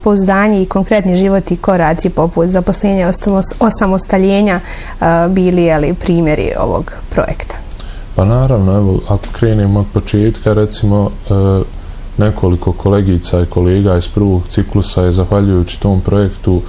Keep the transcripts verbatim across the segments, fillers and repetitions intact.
pouzdanje i konkretni život i koraci poput zaposlenja, osamostaljenja bili ali primjeri ovog projekta? Pa naravno, evo, ako krenemo od početka, recimo nekoliko kolegica i kolega iz prvog ciklusa je zahvaljujući tom projektu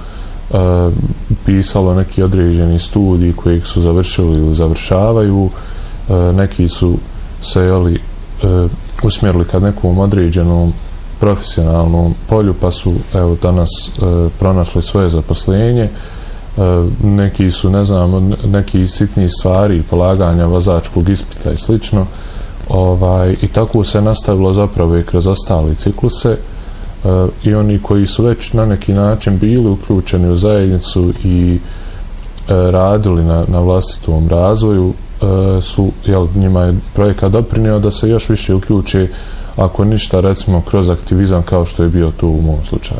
pisalo neki određeni studij kojeg su završili ili završavaju. Neki su se jeli, usmjerili ka nekom određenom profesionalnom polju, pa su evo danas e, pronašli svoje zaposlenje. E, neki su, ne znam, neki sitni stvari, polaganja vozačkog ispita i slično. Ovaj, I tako se nastavilo zapravo i kroz ostale cikluse. E, I oni koji su već na neki način bili uključeni u zajednicu i e, radili na, na vlastitom razvoju, e, su, jel, njima je projekat doprinio da se još više uključe, ako ništa, recimo, kroz aktivizam kao što je bio tu u mom slučaju.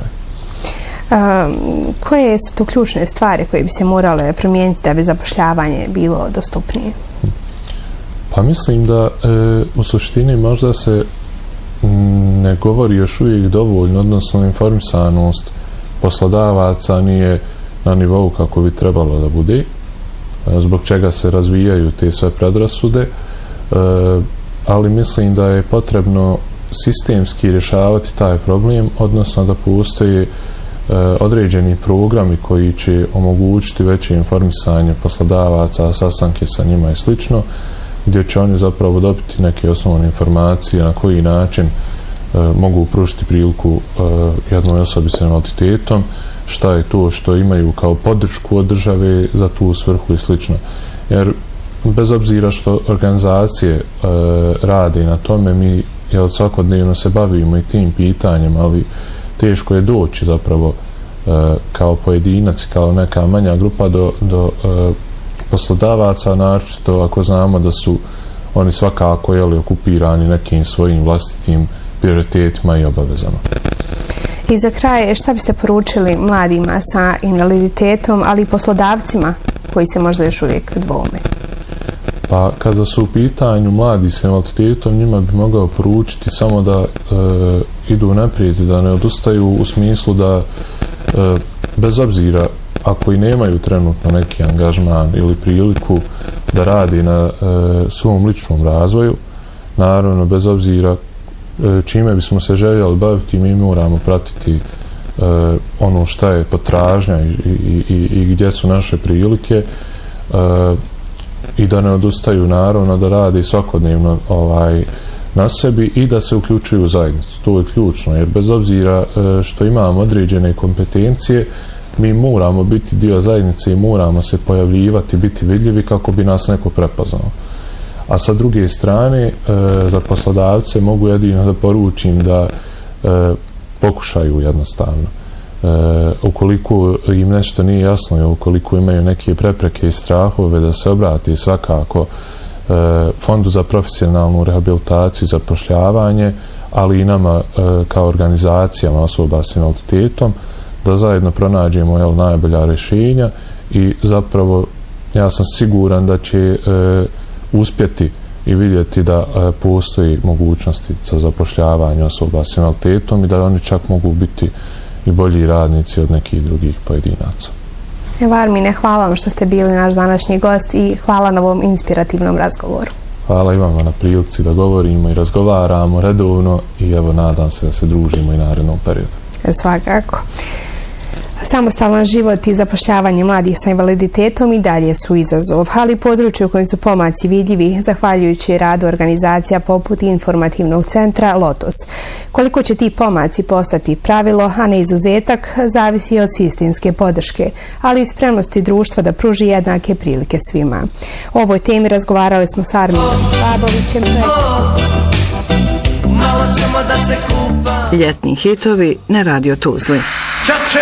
Um, koje su to ključne stvari koje bi se morale promijeniti da bi zapošljavanje bilo dostupnije? Pa mislim da e, u suštini možda se ne govori još uvijek dovoljno, odnosno informisanost poslodavaca nije na nivou kako bi trebalo da bude, zbog čega se razvijaju te sve predrasude. E, ali mislim da je potrebno sistemski rješavati taj problem, odnosno da postoje e, određeni programi koji će omogućiti veće informisanje poslodavaca, sastanke sa njima i slično, gdje će oni zapravo dobiti neke osnovne informacije na koji način e, mogu pružiti priliku e, jednoj osobi s invaliditetom, šta je to što imaju kao podršku od države za tu svrhu i slično. Jer bez obzira što organizacije e, rade na tome, mi jel, svakodnevno se bavimo i tim pitanjem, ali teško je doći zapravo e, kao pojedinac, kao neka manja grupa do, do e, poslodavaca, naročito ako znamo da su oni svakako jeli, okupirani nekim svojim vlastitim prioritetima i obavezama. I za kraj, šta biste poručili mladima sa invaliditetom, ali i poslodavcima koji se možda još uvijek dvoume? Pa kada su u pitanju mladi s invaliditetom, njima bi mogao poručiti samo da e, idu naprijed, da ne odustaju, u smislu da e, bez obzira ako i nemaju trenutno neki angažman ili priliku da radi na e, svom ličnom razvoju, naravno bez obzira e, čime bismo se željeli baviti, mi moramo pratiti e, ono šta je potražnja i, i, i, i gdje su naše prilike, e, i da ne odustaju, naravno da radi svakodnevno ovaj, na sebi i da se uključuju u zajednicu. To je ključno, jer bez obzira što imamo određene kompetencije, mi moramo biti dio zajednice i moramo se pojavljivati, biti vidljivi kako bi nas neko prepoznao. A sa druge strane, za poslodavce mogu jedino da poručim da pokušaju jednostavno. Uh, ukoliko im nešto nije jasno i ukoliko imaju neke prepreke i strahove, da se obrati svakako uh, Fondu za profesionalnu rehabilitaciju i zapošljavanje, ali i nama uh, kao organizacijama osoba s invaliditetom, da zajedno pronađemo jel, najbolja rješenja i zapravo ja sam siguran da će uh, uspjeti i vidjeti da uh, postoji mogućnosti za zapošljavanje osoba s invaliditetom i da oni čak mogu biti i bolji radnici od nekih drugih pojedinaca. Evo Armine, hvala vam što ste bili naš današnji gost i hvala na ovom inspirativnom razgovoru. Hvala i vama na prilici da govorimo i razgovaramo redovno i evo nadam se da se družimo i narednom periodu. Svakako. Samostalan život i zapošljavanje mladih sa invaliditetom i dalje su izazov, ali područje u kojem su pomaci vidljivi zahvaljujući radu organizacija poput informativnog centra Lotos. Koliko će ti pomaci postati pravilo, a ne izuzetak, zavisi od sistemske podrške, ali i spremnosti društva da pruži jednake prilike svima. O ovoj temi razgovarali smo s Arminom Babovićem. Ljetni hitovi na Radio Tuzli.